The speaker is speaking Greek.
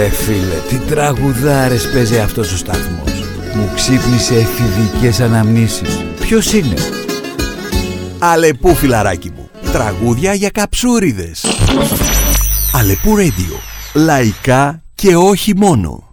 Ρε φίλε, τι τραγουδάρες παίζει αυτός ο σταθμός. Μου ξύπνησε εφηβικές αναμνήσεις. Ποιος είναι? Αλεπού, φιλαράκι μου. Τραγούδια για καψούριδες. Αλεπού Radio. Λαϊκά και όχι μόνο.